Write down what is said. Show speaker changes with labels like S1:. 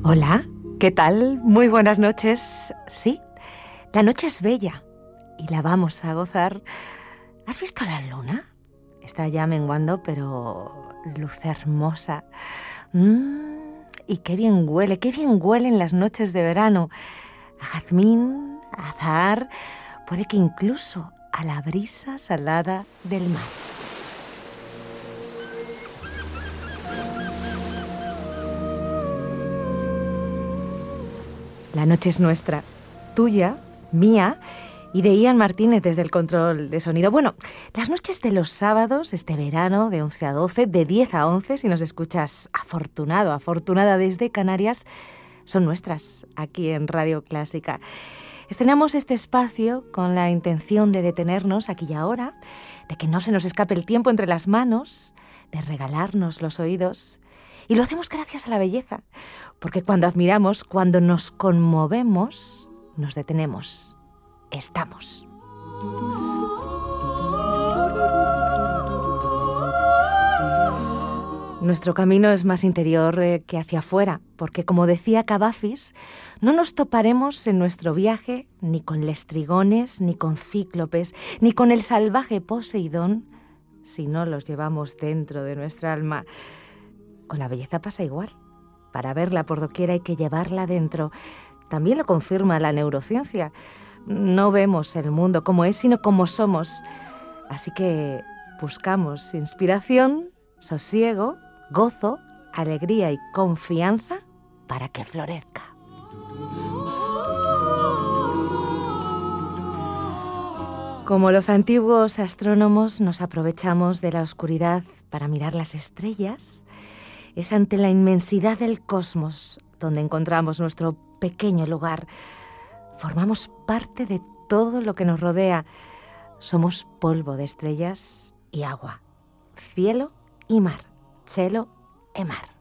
S1: Hola, ¿qué tal? Muy buenas noches. Sí, la noche es bella y la vamos a gozar. ¿Has visto la luna? Está ya menguando, pero luz hermosa. Y qué bien huelen las noches de verano. A jazmín, a azahar, puede que incluso a la brisa salada del mar. La noche es nuestra, tuya, mía y de Ian Martínez desde el control de sonido. Bueno, las noches de los sábados, este verano, de 11 a 12, de 10 a 11, si nos escuchas afortunada desde Canarias, son nuestras aquí en Radio Clásica. Estrenamos este espacio con la intención de detenernos aquí y ahora, de que no se nos escape el tiempo entre las manos, de regalarnos los oídos. Y lo hacemos gracias a la belleza, porque cuando admiramos, cuando nos conmovemos, nos detenemos, estamos. Nuestro camino es más interior que hacia afuera, porque como decía Cavafis, no nos toparemos en nuestro viaje ni con lestrigones, ni con cíclopes, ni con el salvaje Poseidón, si no los llevamos dentro de nuestra alma. Con la belleza pasa igual. Para verla por doquier hay que llevarla dentro. También lo confirma la neurociencia. No vemos el mundo como es, sino como somos. Así que buscamos inspiración, sosiego, gozo, alegría y confianza para que florezca. Como los antiguos astrónomos, nos aprovechamos de la oscuridad para mirar las estrellas. Es ante la inmensidad del cosmos donde encontramos nuestro pequeño lugar. Formamos parte de todo lo que nos rodea. Somos polvo de estrellas y agua, cielo y mar, cielo e mar.